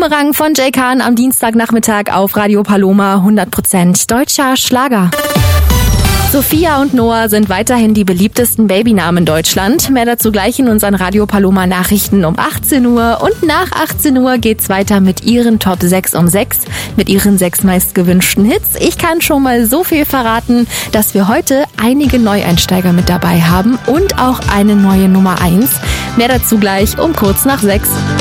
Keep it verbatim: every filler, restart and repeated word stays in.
Bumerang von Jay Khan am Dienstagnachmittag auf Radio Paloma, hundert Prozent deutscher Schlager. Sophia und Noah sind weiterhin die beliebtesten Babynamen in Deutschland. Mehr dazu gleich in unseren Radio Paloma Nachrichten um achtzehn Uhr. Und nach achtzehn Uhr geht's weiter mit ihren Top sechs um sechs, mit ihren sechs meistgewünschten Hits. Ich kann schon mal so viel verraten, dass wir heute einige Neueinsteiger mit dabei haben und auch eine neue Nummer eins. Mehr dazu gleich um kurz nach sechs.